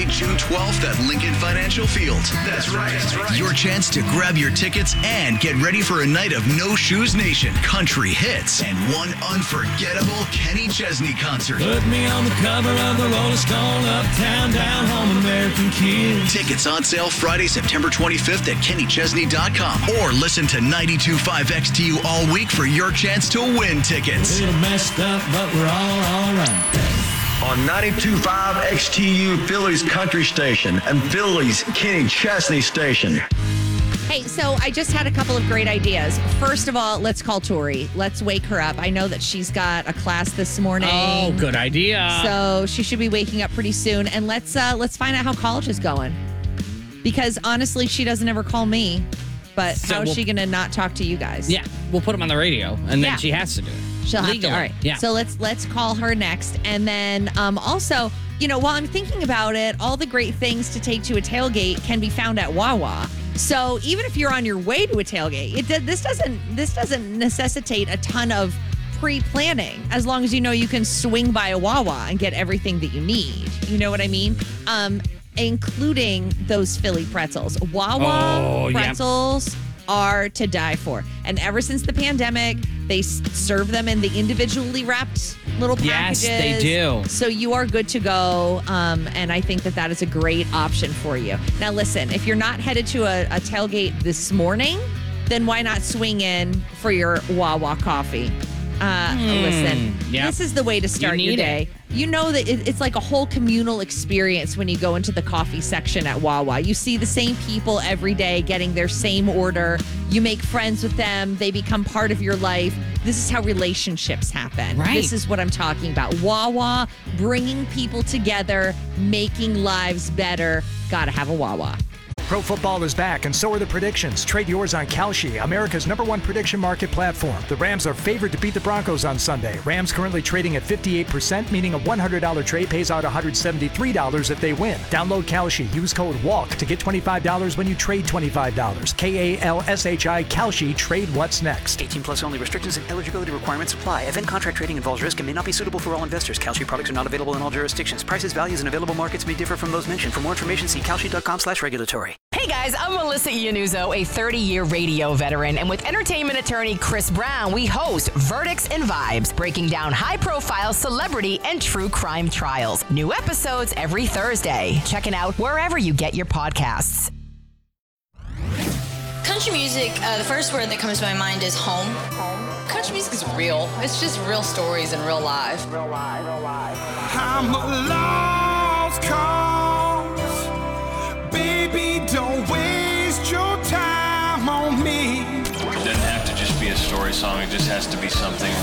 June 12th at Lincoln Financial Field. That's right. Your chance to grab your tickets and get ready for a night of No Shoes Nation, country hits, and one unforgettable Kenny Chesney concert. Put me on the cover of the Rolling Stone, uptown, down home, American Kids. Tickets on sale Friday, September 25th at kennychesney.com, or listen to 92.5 XTU all week for your chance to win tickets. A little messed up, but we're all right. On 92.5 XTU, Philly's country station, and Philly's Kenny Chesney station. Hey, so I just had a couple of great ideas. First of all, let's call Tori. Let's wake her up. I know that she's got a class this morning. Oh, good idea. So she should be waking up pretty soon. And let's find out how college is going. Because honestly, she doesn't ever call me. But So how is she going to not talk to you guys? Yeah, we'll put them on the radio, and then Yeah. she has to do it. She'll have to. Legally. All right. Yeah. So let's call her next. And then also, while I'm thinking about it, all the great things to take to a tailgate can be found at Wawa. So even if you're on your way to a tailgate, this doesn't necessitate a ton of pre-planning, as long as you can swing by a Wawa and get everything that you need. You know what I mean? Including those Philly pretzels. Wawa pretzels are to die for. And ever since the pandemic, they serve them in the individually wrapped little packages. Yes, they do. So you are good to go. And I think that is a great option for you. Now, listen, if you're not headed to a tailgate this morning, then why not swing in for your Wawa coffee? Listen, this is the way to start your day. You know that it's like a whole communal experience when you go into the coffee section at Wawa. You see the same people every day getting their same order. You make friends with them. They become part of your life. This is how relationships happen. Right. This is what I'm talking about. Wawa, bringing people together, making lives better. Gotta have a Wawa. Pro football is back, and so are the predictions. Trade yours on Kalshi, America's #1 prediction market platform. The Rams are favored to beat the Broncos on Sunday. Rams currently trading at 58%, meaning a $100 trade pays out $173 if they win. Download Kalshi. Use code WALK to get $25 when you trade $25. KALSHI Kalshi. Trade what's next. 18 plus only. Restrictions and eligibility requirements apply. Event contract trading involves risk and may not be suitable for all investors. Kalshi products are not available in all jurisdictions. Prices, values, and available markets may differ from those mentioned. For more information, see kalshi.com/regulatory. Hey guys, I'm Melissa Iannuzzo, a 30-year radio veteran, and with entertainment attorney Chris Brown, we host Verdicts and Vibes, breaking down high-profile celebrity and true crime trials. New episodes every Thursday. Check it out wherever you get your podcasts. Country music, the first word that comes to my mind is home. Country music is real. It's just real stories and real life. I'm a lost cause. Baby, don't waste your time on me. It doesn't have to just be a story song. It just has to be something